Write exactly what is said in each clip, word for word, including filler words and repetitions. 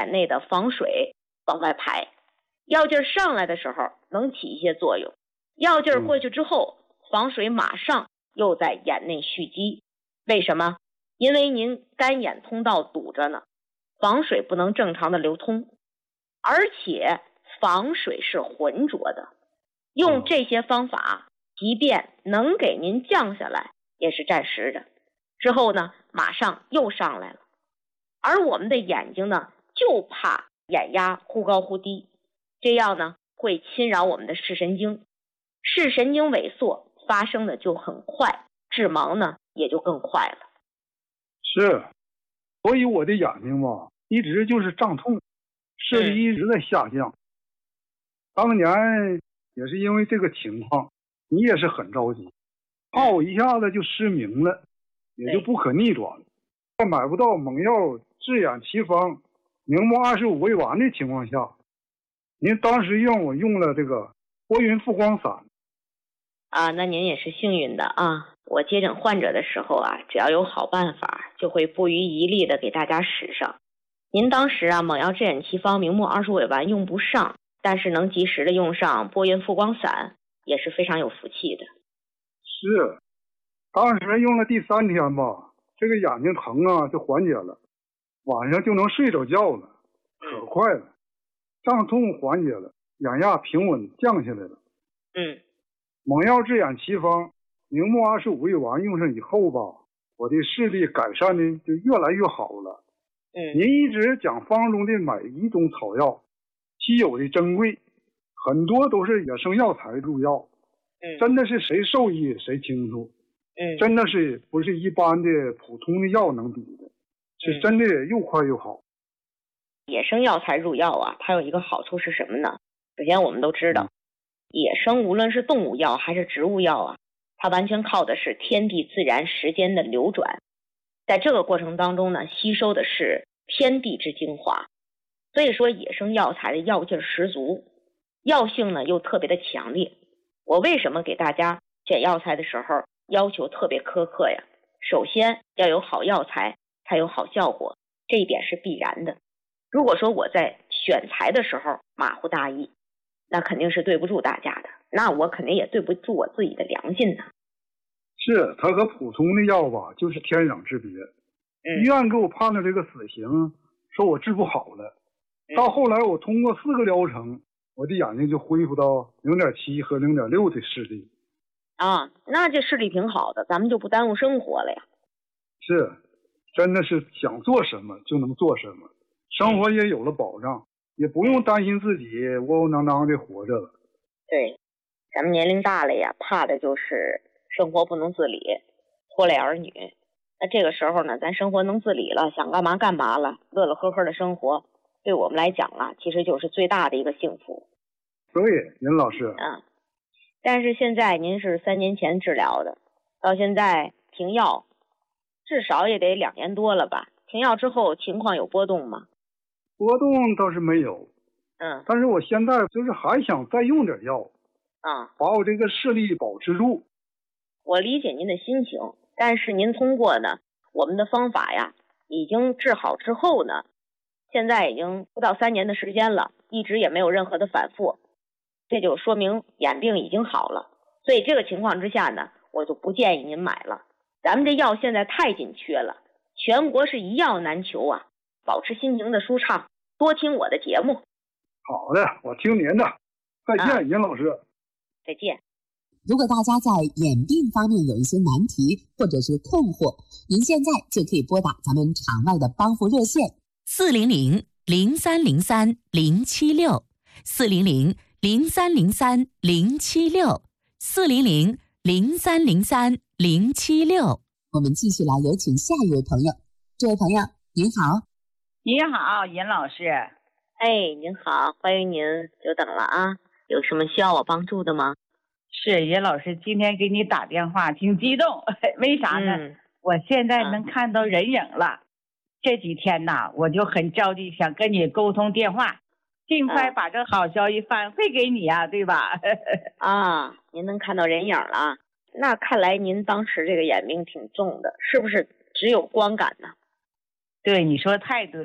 眼内的房水往外排，药劲儿上来的时候能起一些作用，药劲儿过去之后，房水马上又在眼内蓄积。为什么？因为您干眼通道堵着呢，房水不能正常的流通，而且房水是浑浊的。用这些方法，即便能给您降下来，也是暂时的，之后呢马上又上来了。而我们的眼睛呢，就怕眼压忽高忽低，这样呢会侵扰我们的视神经，视神经萎缩发生的就很快，致盲呢也就更快了。 是，所以我的眼睛吧一直就是胀痛，视力一直在下降。嗯、当年也是因为这个情况，你也是很着急，怕我一下子就失明了，也就不可逆转了。在买不到猛药治眼奇方明目二十五味丸的情况下，您当时让我用了这个拨云复光散。 啊，那您也是幸运的啊！我接诊患者的时候啊，只要有好办法，就会不遗余力的给大家使上。您当时啊，猛药治眼奇方明目二十五味丸用不上，但是能及时的用上拨云复光散，也是非常有福气的。 是，当时用了第三天吧，这个眼睛疼啊就缓解了，晚上就能睡着觉了，可快了，胀痛缓解了，眼压平稳降下来了。 嗯。 猛药治眼奇方明目二十五味丸用上以后吧，我的视力改善的就越来越好了。 嗯， 您一直讲方中的每一种草药稀有的珍贵，很多都是野生药材入药。 嗯， 真的是谁受益谁清楚。 嗯， 真的是不是一般的普通的药能比的，是真的又快又好。 野生药材入药啊，它有一个好处是什么呢？首先我们都知道。嗯，野生无论是动物药还是植物药啊，它完全靠的是天地自然时间的流转，在这个过程当中呢，吸收的是天地之精华，所以说野生药材的药劲十足，药性呢又特别的强烈。我为什么给大家选药材的时候要求特别苛刻呀？首先要有好药材才有好效果，这一点是必然的。如果说我在选材的时候马虎大意，那肯定是对不住大家的，那我肯定也对不住我自己的良心呢。 是，它和普通的药吧就是天壤之别。 嗯、 医院给我判了这个死刑，说我治不好了。嗯、到后来我通过四个疗程，我的眼睛就恢复到 零点七 和 零点六 的视力。 啊，那这视力挺好的，咱们就不耽误生活了呀。 是，真的是想做什么就能做什么，生活也有了保障。也不用担心自己窝窝囊囊的活着了。 对，咱们年龄大了呀，怕的就是生活不能自理，拖累儿女。那这个时候呢，咱生活能自理了，想干嘛干嘛了，乐乐呵呵的生活，对我们来讲啊，其实就是最大的一个幸福。 对，任老师。 嗯，但是现在您是三年前治疗的，到现在停药，至少也得两年多了吧？停药之后情况有波动吗？ 波动倒是没有， 嗯， 但是我现在就是还想再用点药， 啊， 把我这个视力保持住。 我理解您的心情，但是您通过呢我们的方法呀，已经治好之后呢，现在已经不到三年的时间了，一直也没有任何的反复，这就说明眼病已经好了。所以这个情况之下呢，我就不建议您买了。咱们这药现在太紧缺了，全国是一药难求啊。保持心情的舒畅，多听我的节目。 好的，我听您的。再见，任、啊、老师。 再见。 如果大家在眼病方面有一些难题或者是困惑，您现在就可以拨打咱们场外的帮扶热线四零零零三零三零七六四零零零三零三零七六四零零零三零三零七六。 我们继续来有请下一位朋友。这位朋友您好。 您好，任老师。 哎，您好，欢迎您，久等了啊！有什么需要我帮助的吗？ 是，任老师，今天给你打电话挺激动，为啥呢？嗯、我现在能看到人影了。啊、这几天呐，我就很着急，想跟你沟通电话，尽快把这好消息反馈给你啊，对吧？ 啊，您能看到人影了，那看来您当时这个眼病挺重的，是不是只有光感呢？ 对，你说的太对了，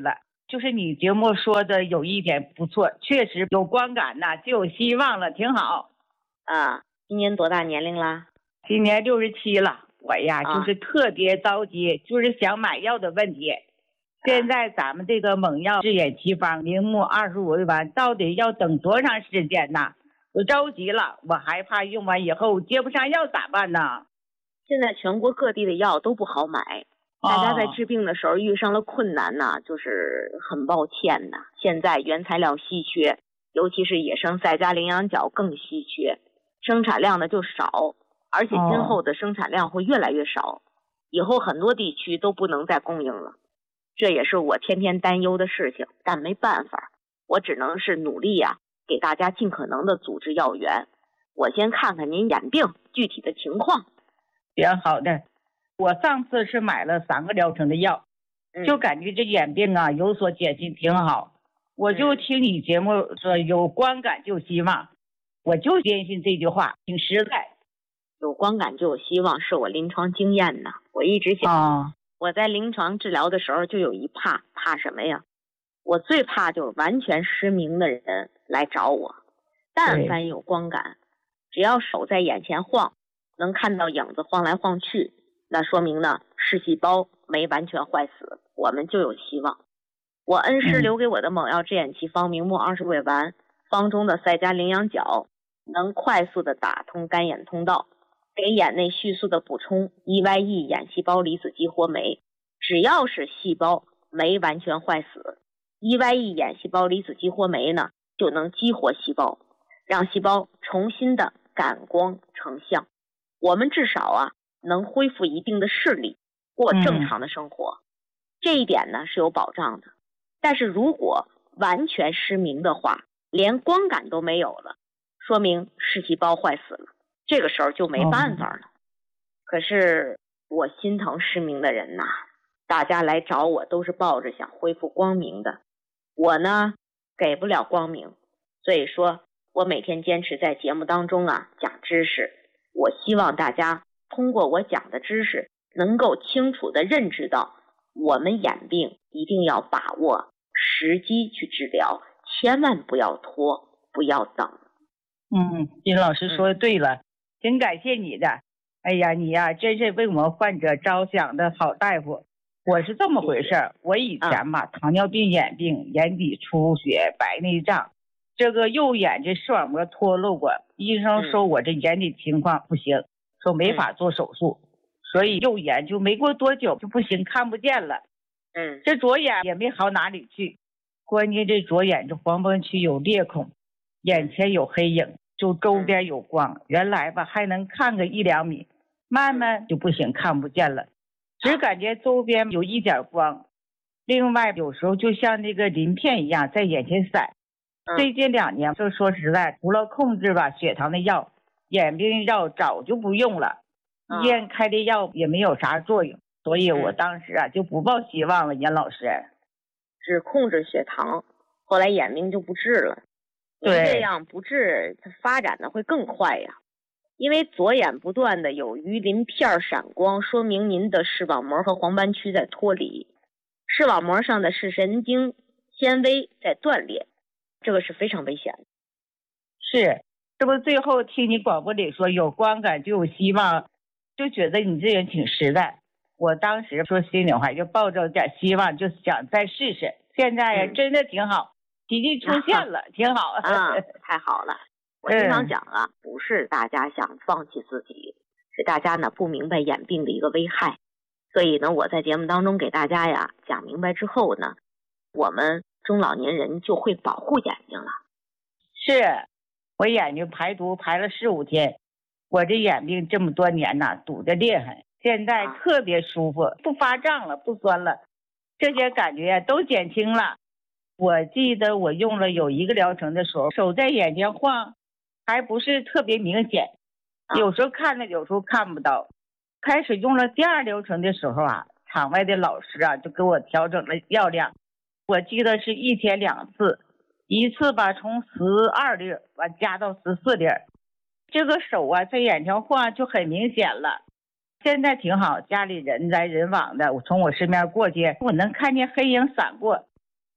就是你节目说的有一点不错，确实有光感呐，就有希望了，挺好。 啊，今年多大年龄了？ 今年六十七了。我呀、 啊、 就是特别着急，就是想买药的问题。现在咱们这个猛药治眼奇方明目二十五味丸到底要等多长时间呢？我着急了，我害怕用完以后接不上药咋办呢？ 现在全国各地的药都不好买，大家在治病的时候遇上了困难呢，就是很抱歉呐。现在原材料稀缺，尤其是野生赛迦羚羊角更稀缺，生产量呢就少，而且今后的生产量会越来越少，以后很多地区都不能再供应了。这也是我天天担忧的事情，但没办法，我只能是努力呀、啊，给大家尽可能的组织药源。我先看看您眼病具体的情况。 行，好的。我上次是买了三个疗程的药， 嗯、 就感觉这眼病啊有所减轻，挺好。我就听你节目说有光感就有希望，我就坚信这句话，挺实在。 有光感就有希望，是我临床经验呢。我一直想。 哦我在临床治疗的时候就有一怕，怕什么呀？我最怕就是完全失明的人来找我，但凡有光感，只要手在眼前晃，能看到影子晃来晃去，那说明呢视细胞没完全坏死，我们就有希望。我恩师留给我的猛药治眼奇方明目二十味丸，方中的赛迦羚羊角能快速的打通干眼通道，给眼内迅速的补充 E Y E 眼细胞离子激活酶。只要是细胞没完全坏死， E Y E 眼细胞离子激活酶呢就能激活细胞，让细胞重新的感光成像，我们至少啊能恢复一定的视力，过正常的生活、嗯、这一点呢是有保障的。但是如果完全失明的话，连光感都没有了，说明视细胞坏死了，这个时候就没办法了、哦、可是我心疼失明的人呐，大家来找我都是抱着想恢复光明的，我呢给不了光明，所以说我每天坚持在节目当中啊讲知识。我希望大家通过我讲的知识能够清楚地认知到，我们眼病一定要把握时机去治疗，千万不要拖，不要等。 嗯，金老师说的对了、嗯、挺感谢你的。哎呀，你呀真是为我们患者着想的好大夫。我是这么回事儿，我以前吧、嗯、糖尿病眼病，眼底出血，白内障，这个右眼这视网膜脱落过，医生说我这眼底情况不行、嗯、说没法做手术、嗯、所以右眼就没过多久就不行，看不见了。 嗯， 这左眼也没好哪里去，关键这左眼这黄斑区有裂孔，眼前有黑影，就周边有光、嗯、原来吧还能看个一两米，慢慢就不行，看不见了，只感觉周边有一点光，另外有时候就像那个鳞片一样在眼前闪。最近两年就说实在，除了控制吧血糖的药，眼病药早就不用了，医院开的药也没有啥作用，所以我当时啊就不抱希望了。严老师只控制血糖，后来眼病就不治了。 对， 这样不治它发展的会更快呀，因为左眼不断的有鱼鳞片闪光，说明您的视网膜和黄斑区在脱离，视网膜上的视神经纤维在断裂，这个是非常危险的。 是，这不最后听你广播里说有光感就有希望，就觉得你这人挺实在。我当时说心里话，就抱着点希望，就想再试试。现在呀、嗯、真的挺好，奇迹出现了、啊、挺好啊，太好了。我经常讲啊、嗯、不是大家想放弃自己，是大家呢不明白眼病的一个危害。所以呢我在节目当中给大家呀讲明白之后呢，我们中老年人就会保护眼睛了。 是，我眼睛排毒排了十五天，我这眼病这么多年呐堵得厉害，现在特别舒服，不发胀了，不酸了，这些感觉都减轻了。我记得我用了有一个疗程的时候，手在眼前晃，还不是特别明显，有时候看着有时候看不到。开始用了第二疗程的时候啊，场外的老师啊就给我调整了药量，我记得是一天两次，一次吧从十二粒完加到十四粒，这个手啊在眼前晃就很明显了。现在挺好，家里人来人往的，我从我身边过去，我能看见黑影闪过，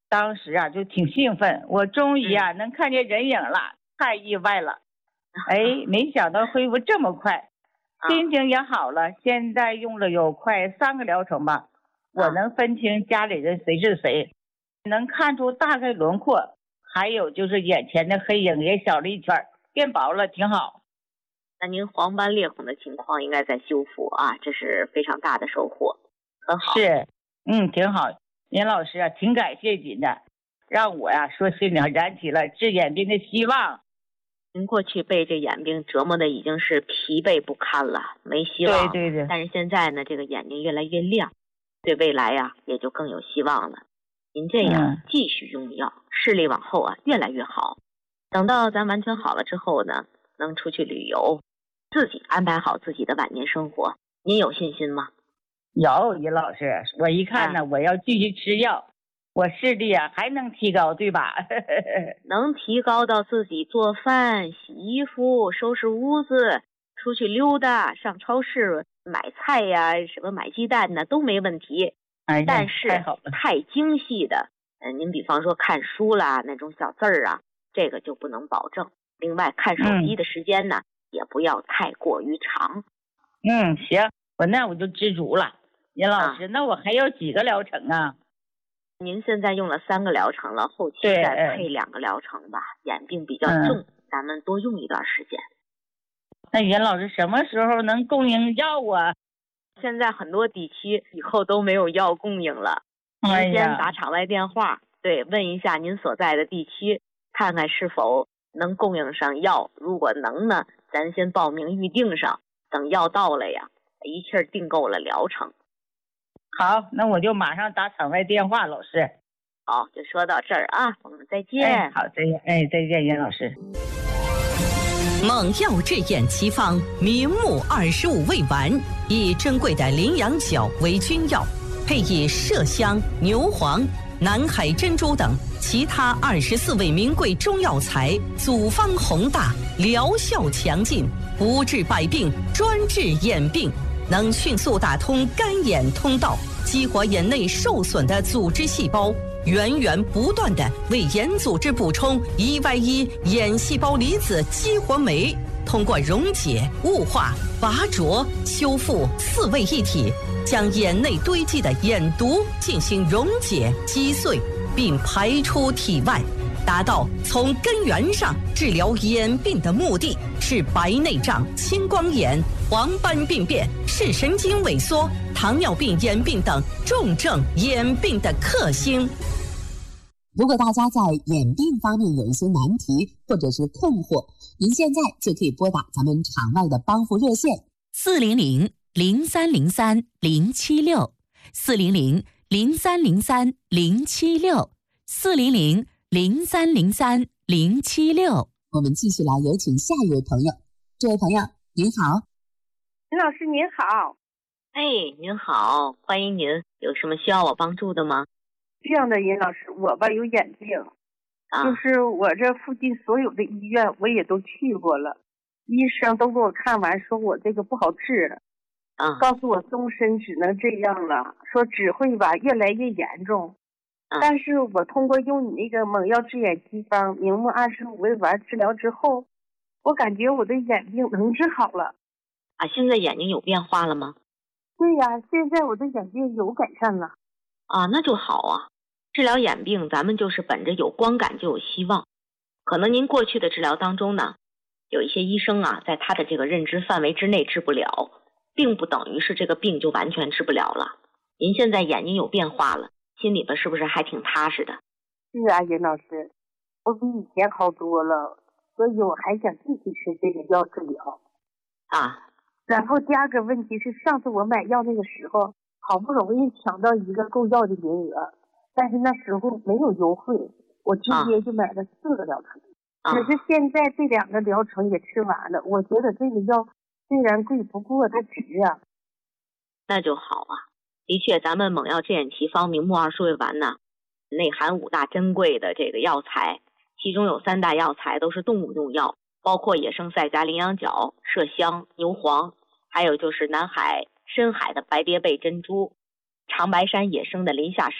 当时啊就挺兴奋，我终于啊、嗯、能看见人影了，太意外了。哎，没想到恢复这么快，心情也好了。现在用了有快三个疗程吧，我能分清家里人谁是谁，能看出大概轮廓，还有就是眼前的黑影也小了一圈，变薄了，挺好。 那您黄斑裂孔的情况应该在修复啊，这是非常大的收获，很好。 是，嗯，挺好。严老师啊，挺感谢您的，让我呀、啊、说心里燃起了治眼病的希望。 您过去被这眼病折磨的已经是疲惫不堪了，没希望。 对对对。 但是现在呢，这个眼睛越来越亮，对未来呀、啊、也就更有希望了。您这样继续用药，嗯、视力往后啊越来越好。等到咱完全好了之后呢，能出去旅游，自己安排好自己的晚年生活，您有信心吗？ 有，尹老师，我一看呢，啊、我要继续吃药。我视力啊还能提高，对吧？ 能提高到自己做饭、洗衣服、收拾屋子、出去溜达、上超市买菜呀、什么买鸡蛋呢都没问题。 哎， 但是太好了， 太精细的，嗯、呃，您比方说看书啦，那种小字儿啊，这个就不能保证。另外，看手机的时间呢，嗯、也不要太过于长。 嗯，行，我那我就知足了。尹老师，啊、那我还有几个疗程啊？ 您现在用了三个疗程了，后期再配两个疗程吧。眼病比较重，嗯、咱们多用一段时间。 那严老师什么时候能供应药啊？ 现在很多地区以后都没有药供应了。您先打场外电话，对，问一下您所在的地区，看看是否能供应上药。如果能呢，咱先报名预定上，等药到了呀，一气儿订购了疗程。 好，那我就马上打场外电话，老师。 好，就说到这儿啊，我们再见。 哎、好，再见。哎，再见，严老师。 猛药治眼奇方明目二十五味丸，以珍贵的羚羊角为君药，配以麝香、牛黄、南海珍珠等其他二十四味名贵中药材，组方宏大，疗效强劲，不治百病，专治眼病。能迅速打通干眼通道，激活眼内受损的组织细胞，源源不断地为眼组织补充 E Y 一 眼细胞离子激活酶，通过溶解、雾化、拔灼、修复四位一体，将眼内堆积的眼毒进行溶解、击碎，并排出体外，达到从根源上治疗眼病的目的，是白内障、青光眼、黄斑病变、视神经萎缩、糖尿病眼病等重症眼病的克星。 如果大家在眼病方面有一些难题或者是困惑，您现在就可以拨打咱们场外的帮扶热线四零零零三零三零七六四零零零三零三零七六四零零零三零三零七六。 我们继续来有请下一位朋友。这位朋友您好。 林老师您好。 哎，您好，欢迎您，有什么需要我帮助的吗？ 这样的，尹老师，我吧有眼病，啊、就是我这附近所有的医院我也都去过了，医生都给我看完说我这个不好治， 啊、 告诉我终身只能这样了，说只会吧越来越严重。 啊、 但是我通过用你那个猛药治眼奇方明目二十五味丸治疗之后，我感觉我的眼病能治好了。 啊，现在眼睛有变化了吗？ 对呀，现在我的眼病有改善了。 啊，那就好啊。治疗眼病，咱们就是本着有光感就有希望。可能您过去的治疗当中呢，有一些医生啊，在他的这个认知范围之内治不了，并不等于是这个病就完全治不了了。您现在眼睛有变化了，心里边是不是还挺踏实的？ 是啊，尹老师，我比以前好多了，所以我还想继续吃这个药治疗。 啊。 然后第二个问题是，上次我买药那个时候，好不容易抢到一个购药的名额，但是那时候没有优惠，我直接就买了四个疗程。 啊、 可是现在这两个疗程也吃完了，我觉得这个药虽然贵，不过它值啊。 那就好啊。的确，咱们猛药治眼奇方明目二十味丸呢，内含五大珍贵的这个药材，其中有三大药材都是动物用药，包括野生赛迦羚羊角、麝香、牛黄，还有就是南海深海的白蝶贝珍珠，长白山野生的林下参，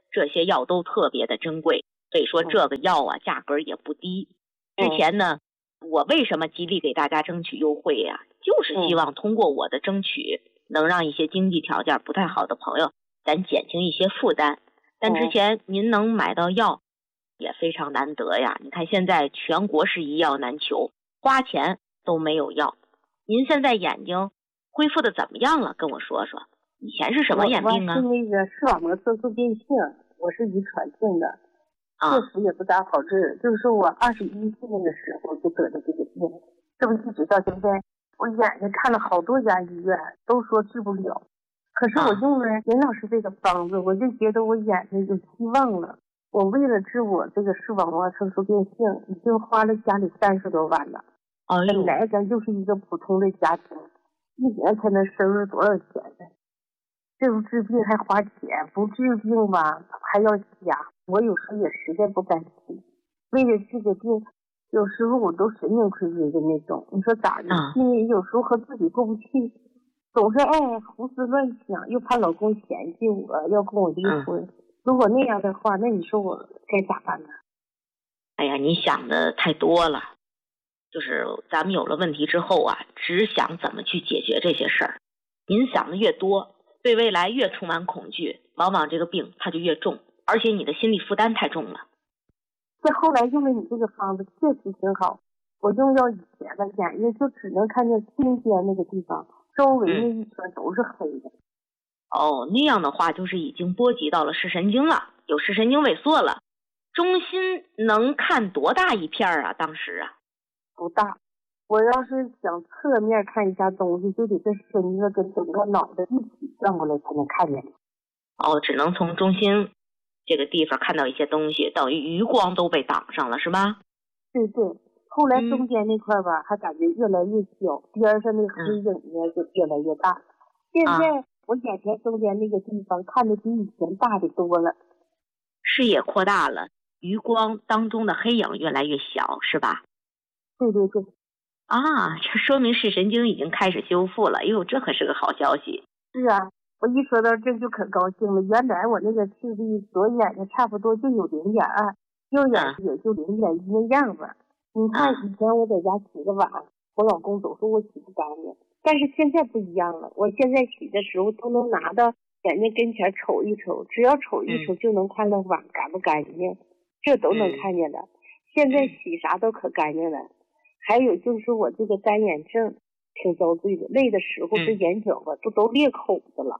这些药都特别的珍贵，所以说这个药啊价格也不低。之前呢，我为什么极力给大家争取优惠呀、啊？就是希望通过我的争取，能让一些经济条件不太好的朋友，咱减轻一些负担。但之前您能买到药，也非常难得呀。你看现在全国是一药难求，花钱都没有药。您现在眼睛恢复的怎么样了？跟我说说。以前是什么眼病啊？ 我是那个视网膜色素变性，我是遗传性的，确实也不咋好治。就是说我二十一岁那个时候就得的这个病，这不一直到现在，我眼睛看了好多家医院，都说治不了。可是我用了任老师这个方子，我就觉得我眼睛有希望了。我为了治我这个视网膜色素变性，已经花了家里三十多万了。 哎呦， 本来咱就是一个普通的家庭，一年才能收入多少钱呢？这不治病还花钱，不治病吧还要瞎。我有时候也实在不甘心，为了这个病，有时候我都神经衰弱的那种。你说咋的？ 啊、 因为有时候和自己过不去，总是爱胡思乱想，又怕老公嫌弃我，要跟我离婚。嗯、如果那样的话，那你说我该咋办呢？ 哎呀，你想的太多了。就是咱们有了问题之后啊，只想怎么去解决这些事儿。您想的越多，对未来越充满恐惧，往往这个病它就越重，而且你的心理负担太重了。 这后来用了你这个方子确实挺好，我用药以前的眼睛就只能看见心尖那个地方，周围那一圈都是黑的。 嗯、哦，那样的话就是已经波及到了视神经了，有视神经萎缩了。中心能看多大一片啊？当时啊， 不大。我要是想侧面看一下东西，就得这身子跟整个脑袋一起转过来才能看见。 哦，只能从中心这个地方看到一些东西，等于余光都被挡上了，是吗？ 对对。后来中间那块吧，嗯、还感觉越来越小，边上那黑影呢就越来越大。嗯、现在我眼前中间那个地方看的比以前大的多了， 视野扩大了，余光当中的黑影越来越小，是吧？ 对对对。 啊，这说明视神经已经开始修复了。哎呦，这可是个好消息。 是啊，我一说到这就可高兴了。原来我那个视力左眼睛差不多就有零点二，右眼也就零点一那样子。你看以前我在家洗个碗，我老公总说我洗不干净，但是现在不一样了。我现在洗的时候都能拿到眼睛跟前瞅一瞅，只要瞅一瞅就能看到碗干不干净，这都能看见的。现在洗啥都可干净了。还有就是我这个干眼症挺遭罪的，累的时候这眼角吧都都裂口子了。